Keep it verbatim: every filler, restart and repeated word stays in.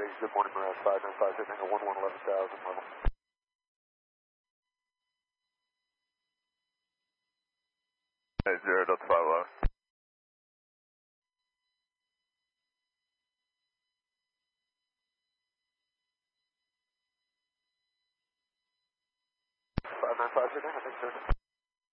good morning, Mirage five nine five, heading to one one eleven thousand level. Hey, zero dot five left. five nine five, heading, I think, sir.